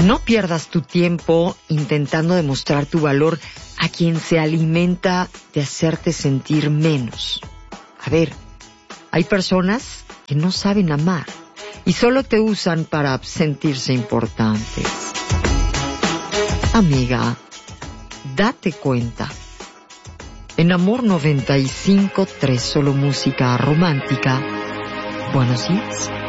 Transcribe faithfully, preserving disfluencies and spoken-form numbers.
No pierdas tu tiempo intentando demostrar tu valor a quien se alimenta de hacerte sentir menos. A ver, hay personas que no saben amar y solo te usan para sentirse importantes. Amiga, date cuenta. En Amor noventa y cinco punto tres, solo música romántica. Buenos días.